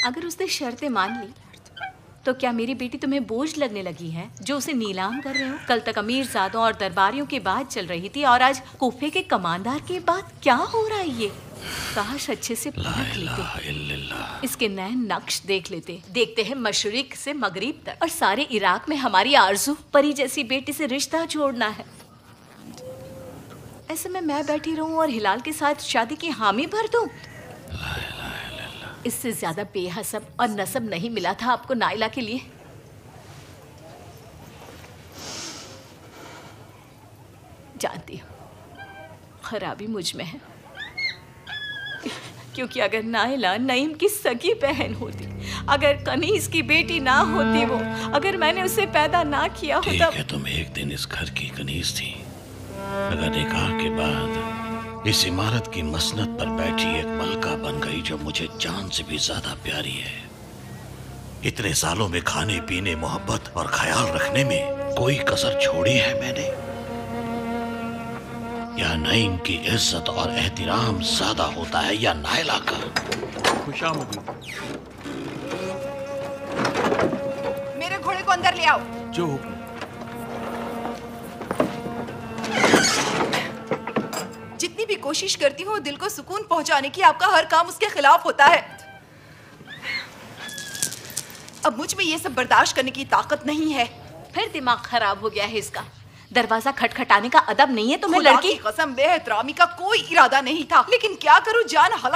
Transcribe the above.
अगर उसने शर्तें मान ली तो क्या मेरी बेटी तुम्हें बोझ लगने लगी है जो उसे नीलाम कर रहे हो? कल तक अमीरजादों और दरबारियों की बात चल रही थी और आज कूफे के कमांडर की बात। क्या हो रहा है ये? काश अच्छे से परख लेते, इसके नए नक्श देख लेते। देखते हैं मशरिक से मगरिब तक और सारे इराक में हमारी आरज़ू परी जैसी बेटी से रिश्ता जोड़ना है। ऐसे में मैं बैठी रहूं और हिलाल के साथ शादी की हामी भर दूं? इससे ज्यादा बेहसब और नसब नहीं मिला था आपको नाइला के लिए। जानती हूँ खराबी मुझ में है, क्योंकि अगर नाइला नईम की सगी बहन होती, अगर कनीज की बेटी ना होती वो, अगर मैंने उसे पैदा ना किया होता। ठीक है, तुम एक दिन इस घर की कनीज थी, मगर निकाह के बाद इस इमारत की मसनद पर बैठी एक मलका बन गई जो मुझे जान से भी ज्यादा प्यारी है। इतने सालों में खाने पीने, मोहब्बत और ख्याल रखने में कोई कसर छोड़ी है मैंने? या नईम की इज्जत और एहतिराम ज्यादा होता है या नाइला का? खुशामदीद। मेरे घोड़े को अंदर ले आओ। जो हुक्म। जितनी भी कोशिश करती हूँ दिल को सुकून पहुंचाने की, आपका हर काम उसके खिलाफ होता है। अब मुझ में ये सब बर्दाश्त करने की ताकत नहीं है। फिर दिमाग खराब हो गया है इसका। दरवाजा खटखटाने का अदब नहीं है तुम्हें? खुदा लड़की की कसम, बेहतरामी का कोई इरादा नहीं था, लेकिन क्या करूं, जान हला